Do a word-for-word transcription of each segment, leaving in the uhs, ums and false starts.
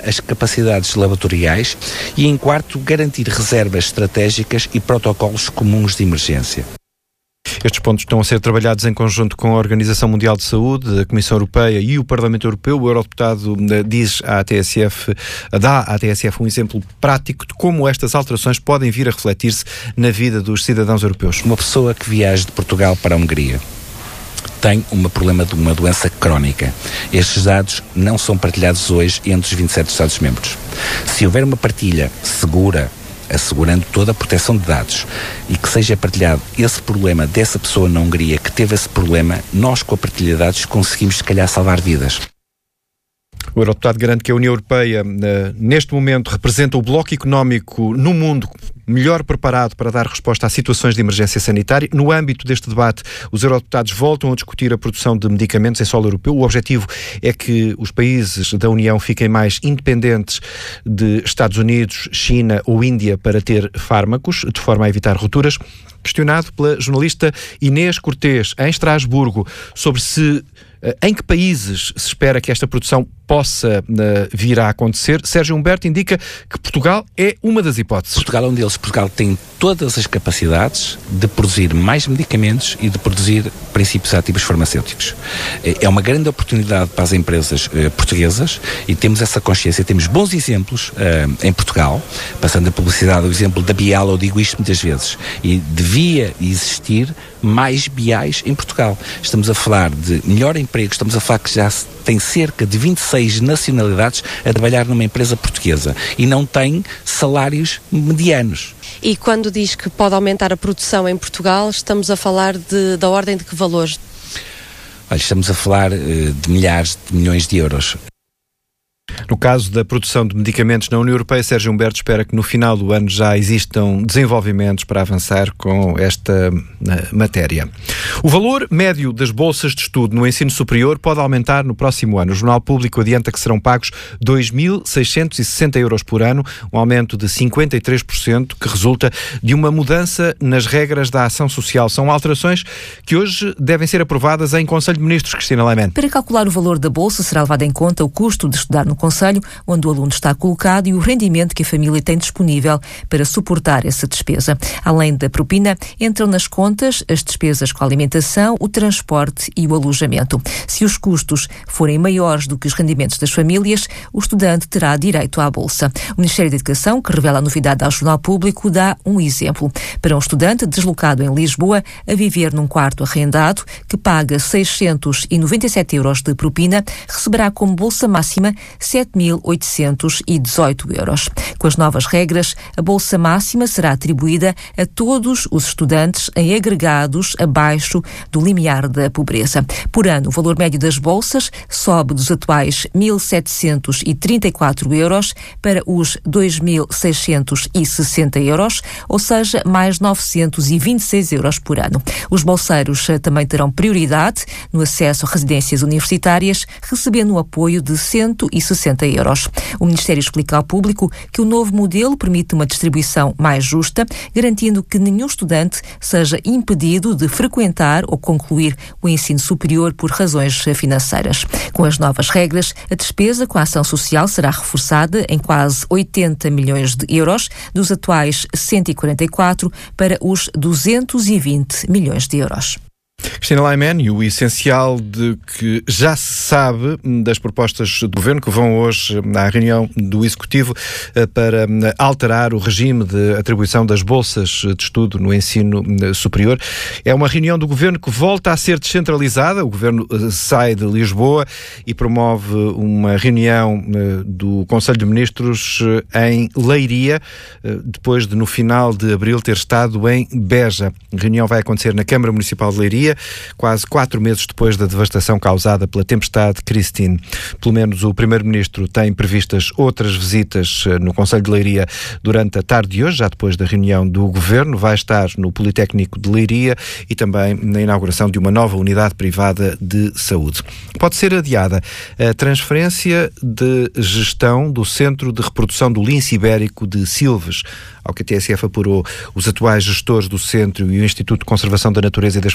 as capacidades laboratoriais e, em quarto, garantir reservas estratégicas e protocolos comuns de emergência. Estes pontos estão a ser trabalhados em conjunto com a Organização Mundial de Saúde, a Comissão Europeia e o Parlamento Europeu. O eurodeputado diz à T S F, dá à T S F um exemplo prático de como estas alterações podem vir a refletir-se na vida dos cidadãos europeus. Uma pessoa que viaja de Portugal para a Hungria tem um problema de uma doença crónica. Estes dados não são partilhados hoje entre os vinte e sete Estados-membros. Se houver uma partilha segura, assegurando toda a proteção de dados, e que seja partilhado esse problema dessa pessoa na Hungria que teve esse problema, nós com a partilha de dados conseguimos, se calhar, salvar vidas. O eurodeputado garante que a União Europeia, neste momento, representa o bloco económico no mundo melhor preparado para dar resposta a situações de emergência sanitária. No âmbito deste debate, os eurodeputados voltam a discutir a produção de medicamentos em solo europeu. O objetivo é que os países da União fiquem mais independentes de Estados Unidos, China ou Índia para ter fármacos, de forma a evitar rupturas. Questionado pela jornalista Inês Cortês, em Estrasburgo, sobre se em que países se espera que esta produção possa uh, vir a acontecer, Sérgio Humberto indica que Portugal é uma das hipóteses. Portugal é um deles. Portugal tem todas as capacidades de produzir mais medicamentos e de produzir princípios ativos farmacêuticos. É uma grande oportunidade para as empresas uh, portuguesas e temos essa consciência. Temos bons exemplos uh, em Portugal, passando a publicidade, o exemplo da Bial, eu digo isto muitas vezes, e devia existir mais Biais em Portugal. Estamos a falar de melhor emprego, estamos a falar que já tem cerca de vinte e seis nacionalidades a trabalhar numa empresa portuguesa e não tem salários medianos. E quando diz que pode aumentar a produção em Portugal, estamos a falar de, da ordem de que valores? Olha, estamos a falar uh, de milhares de milhões de euros. No caso da produção de medicamentos na União Europeia, Sérgio Humberto espera que no final do ano já existam desenvolvimentos para avançar com esta uh, matéria. O valor médio das bolsas de estudo no ensino superior pode aumentar no próximo ano. O Jornal Público adianta que serão pagos dois mil seiscentos e sessenta euros por ano, um aumento de cinquenta e três por cento, que resulta de uma mudança nas regras da ação social. São alterações que hoje devem ser aprovadas em Conselho de Ministros. Cristina Leiman. Para calcular o valor da bolsa será levado em conta o custo de estudar no Conselho, onde o aluno está colocado, e o rendimento que a família tem disponível para suportar essa despesa. Além da propina, entram nas contas as despesas com a alimentação, o transporte e o alojamento. Se os custos forem maiores do que os rendimentos das famílias, o estudante terá direito à bolsa. O Ministério da Educação, que revela a novidade ao Jornal Público, dá um exemplo. Para um estudante deslocado em Lisboa, a viver num quarto arrendado, que paga seiscentos e noventa e sete euros de propina, receberá como bolsa máxima sete mil oitocentos e dezoito euros. Com as novas regras, a bolsa máxima será atribuída a todos os estudantes em agregados abaixo do limiar da pobreza. Por ano, o valor médio das bolsas sobe dos atuais mil setecentos e trinta e quatro euros para os dois mil seiscentos e sessenta euros, ou seja, mais novecentos e vinte e seis euros por ano. Os bolseiros também terão prioridade no acesso a residências universitárias, recebendo o apoio de cento e sessenta euros. O Ministério explica ao público que o novo modelo permite uma distribuição mais justa, garantindo que nenhum estudante seja impedido de frequentar ou concluir o ensino superior por razões financeiras. Com as novas regras, a despesa com a ação social será reforçada em quase oitenta milhões de euros, dos atuais cento e quarenta e quatro para os duzentos e vinte milhões de euros. Cristina Leiman, e o essencial de que já se sabe das propostas do Governo que vão hoje à reunião do Executivo para alterar o regime de atribuição das bolsas de estudo no ensino superior. É uma reunião do Governo que volta a ser descentralizada. O Governo sai de Lisboa e promove uma reunião do Conselho de Ministros em Leiria, depois de no final de abril ter estado em Beja. A reunião vai acontecer na Câmara Municipal de Leiria, quase quatro meses depois da devastação causada pela tempestade Christine. Pelo menos o Primeiro-Ministro tem previstas outras visitas no Conselho de Leiria durante a tarde de hoje, já depois da reunião do Governo. Vai estar no Politécnico de Leiria e também na inauguração de uma nova unidade privada de saúde. Pode ser adiada a transferência de gestão do Centro de Reprodução do Lince Ibérico de Silves. Ao que a T S F apurou, os atuais gestores do centro e o Instituto de Conservação da Natureza e das Florestas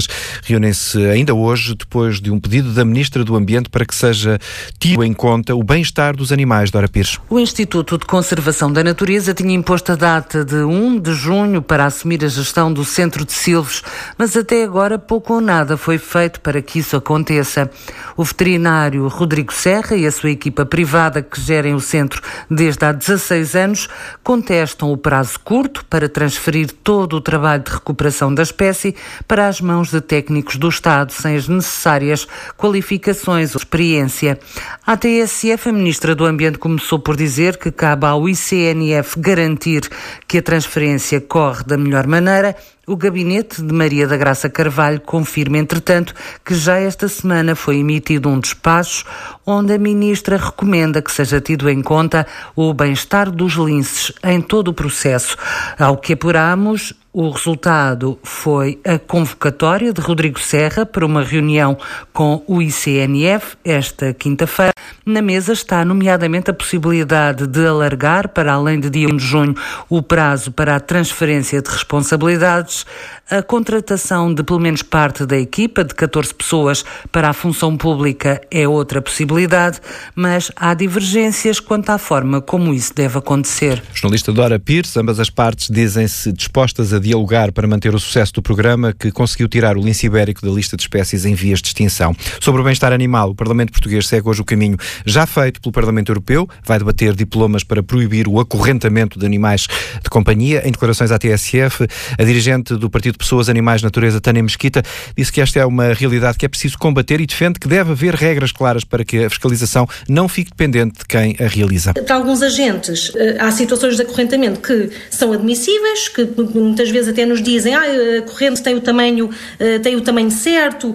Elas reúnem-se ainda hoje depois de um pedido da Ministra do Ambiente para que seja tido em conta o bem-estar dos animais. Dora Pires. O Instituto de Conservação da Natureza tinha imposto a data de primeiro de junho para assumir a gestão do Centro de Silves, mas até agora pouco ou nada foi feito para que isso aconteça. O veterinário Rodrigo Serra e a sua equipa privada que gerem o centro desde há dezasseis anos contestam o prazo curto para transferir todo o trabalho de recuperação da espécie para as mãos de técnicos do Estado sem as necessárias qualificações ou experiência. A T S F, a Ministra do Ambiente, começou por dizer que cabe ao I C N F garantir que a transferência corre da melhor maneira. O gabinete de Maria da Graça Carvalho confirma, entretanto, que já esta semana foi emitido um despacho onde a Ministra recomenda que seja tido em conta o bem-estar dos linces em todo o processo. Ao que apuramos, o resultado foi a convocatória de Rodrigo Serra para uma reunião com o I C N F esta quinta-feira. Na mesa está, nomeadamente, a possibilidade de alargar, para além de dia um de junho, o prazo para a transferência de responsabilidades, a contratação de pelo menos parte da equipa, de catorze pessoas, para a função pública é outra possibilidade, mas há divergências quanto à forma como isso deve acontecer. Jornalista Dora Pires, ambas as partes dizem-se dispostas a dialogar para manter o sucesso do programa que conseguiu tirar o lince ibérico da lista de espécies em vias de extinção. Sobre o bem-estar animal, o Parlamento Português segue hoje o caminho já feito pelo Parlamento Europeu, vai debater diplomas para proibir o acorrentamento de animais de companhia. Em declarações à T S F, a dirigente do Partido Pessoas, Animais, Natureza, Tânia Mesquita, disse que esta é uma realidade que é preciso combater e defende que deve haver regras claras para que a fiscalização não fique dependente de quem a realiza. Para alguns agentes, há situações de acorrentamento que são admissíveis, que muitas vezes até nos dizem ah, a corrente tem o tamanho, tem o tamanho certo,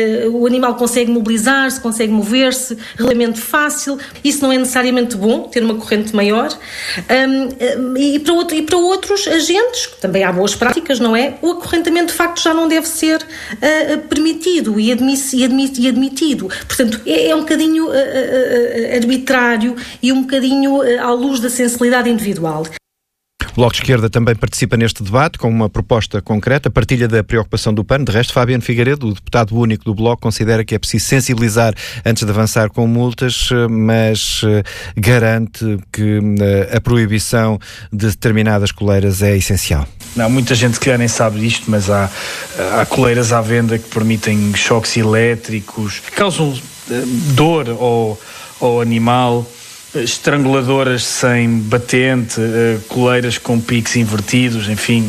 o animal consegue mobilizar-se, consegue mover-se, relativamente fácil. Isso não é necessariamente bom, ter uma corrente maior. E para, outro, e para outros agentes, também há boas práticas, não é? O acorrentamento, de facto, já não deve ser uh, permitido e, admiss, e, admit, e admitido. Portanto, é, é um bocadinho uh, uh, arbitrário e um bocadinho uh, à luz da sensibilidade individual. O Bloco de Esquerda também participa neste debate com uma proposta concreta, partilha da preocupação do P A N. De resto, Fabiano Figueiredo, o deputado único do Bloco, considera que é preciso sensibilizar antes de avançar com multas, mas garante que a proibição de determinadas coleiras é essencial. Não, muita gente que nem sabe disto, mas há, há coleiras à venda que permitem choques elétricos, que causam dor ao, ao animal, estranguladoras sem batente, coleiras com picos invertidos, enfim,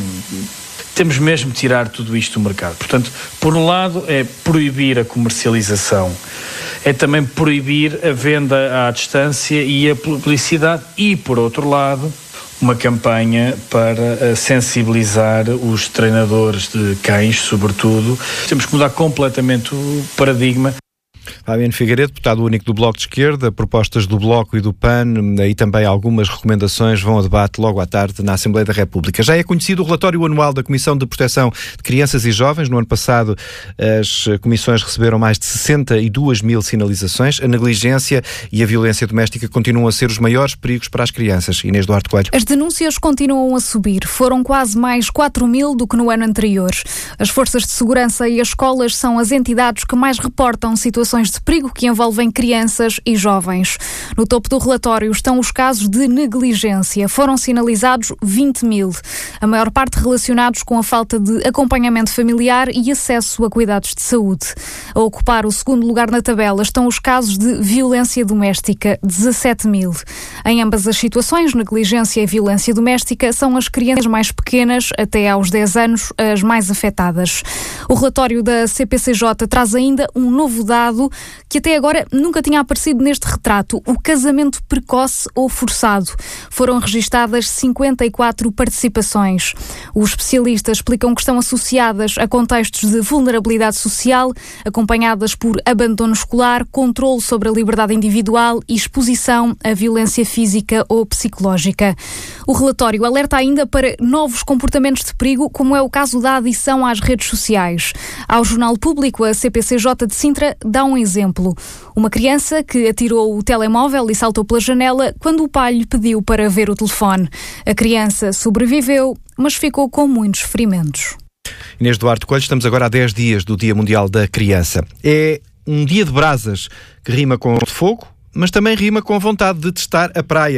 temos mesmo de tirar tudo isto do mercado. Portanto, por um lado é proibir a comercialização, é também proibir a venda à distância e a publicidade e, por outro lado, uma campanha para sensibilizar os treinadores de cães, sobretudo. Temos que mudar completamente o paradigma. Fabiano Figueiredo, deputado único do Bloco de Esquerda, propostas do Bloco e do P A N e também algumas recomendações vão a debate logo à tarde na Assembleia da República. Já é conhecido o relatório anual da Comissão de Proteção de Crianças e Jovens. No ano passado, as comissões receberam mais de sessenta e duas mil sinalizações. A negligência e a violência doméstica continuam a ser os maiores perigos para as crianças. Inês Duarte Coelho. As denúncias continuam a subir. Foram quase mais quatro mil do que no ano anterior. As forças de segurança e as escolas são as entidades que mais reportam situações de perigo que envolvem crianças e jovens. No topo do relatório estão os casos de negligência. Foram sinalizados vinte mil. A maior parte relacionados com a falta de acompanhamento familiar e acesso a cuidados de saúde. A ocupar o segundo lugar na tabela estão os casos de violência doméstica, dezassete mil. Em ambas as situações, negligência e violência doméstica, são as crianças mais pequenas, até aos dez anos, as mais afetadas. O relatório da C P C J traz ainda um novo dado que até agora nunca tinha aparecido neste retrato: o casamento precoce ou forçado. Foram registadas cinquenta e quatro participações. Os especialistas explicam que estão associadas a contextos de vulnerabilidade social, acompanhadas por abandono escolar, controle sobre a liberdade individual e exposição à violência física ou psicológica. O relatório alerta ainda para novos comportamentos de perigo, como é o caso da adição às redes sociais. Ao Jornal Público, a C P C J de Sintra dá um exemplo. Uma criança que atirou o telemóvel e saltou pela janela quando o pai lhe pediu para ver o telefone. A criança sobreviveu, mas ficou com muitos ferimentos. Inês Duarte Coelho, estamos agora há dez dias do Dia Mundial da Criança. É um dia de brasas que rima com fogo, mas também rima com vontade de testar a praia.